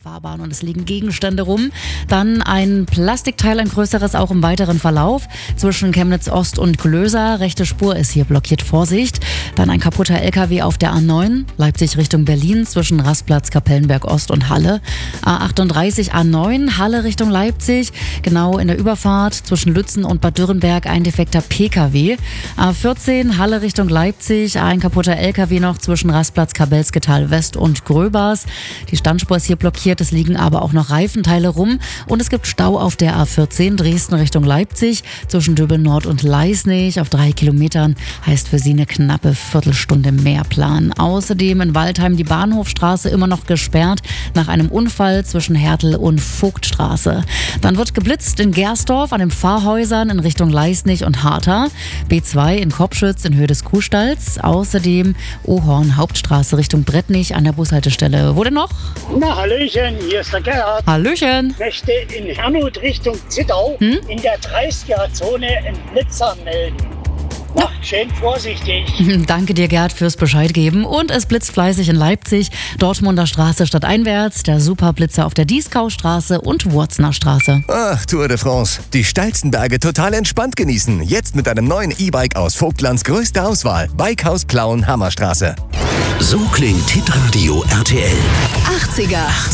Fahrbahn und es liegen Gegenstände rum. Dann ein Plastikteil, ein größeres auch im weiteren Verlauf zwischen Chemnitz Ost und Glösa. Rechte Spur ist hier blockiert, Vorsicht. Dann ein kaputter LKW auf der A9, Leipzig Richtung Berlin zwischen Rastplatz, Kapellenberg Ost und Halle. A38, A9, Halle Richtung Leipzig, genau in der Überfahrt zwischen Lützen und Bad Dürrenberg ein defekter PKW. A14, Halle Richtung Leipzig, ein kaputter LKW noch zwischen Rastplatz, Kabelsketal West und Gröbers. Die Standspur ist hier blockiert, es liegen aber auch noch Reifenteile rum und es gibt Stau auf der A14 Dresden Richtung Leipzig zwischen Döbel Nord und Leisnig auf 3 Kilometern, heißt für Sie eine knappe Viertelstunde mehr planen. Außerdem in Waldheim die Bahnhofstraße immer noch gesperrt nach einem Unfall zwischen Hertel und Vogtstraße. Dann wird geblitzt in Gersdorf an den Pfarrhäusern in Richtung Leisnig und Hartha, B2 in Kopschütz in Höhe des Kuhstalls, außerdem Ohorn Hauptstraße Richtung Brettnich an der Bushaltestelle. Wo denn noch? Na, Hallöchen, hier ist der Gerhard. Hallöchen. Ich möchte in Herrnhut Richtung Zittau in der 30er-Zone einen Blitzer melden. Macht schön vorsichtig. Danke dir, Gerd, fürs Bescheid geben. Und es blitzt fleißig in Leipzig, Dortmunder Straße stadteinwärts, der Superblitzer auf der Dieskaustraße und Wurzner Straße. Ach, Tour de France. Die steilsten Berge total entspannt genießen. Jetzt mit einem neuen E-Bike aus Vogtlands größter Auswahl. Bikehaus Plauen Hammerstraße. So klingt Hitradio RTL. 80er.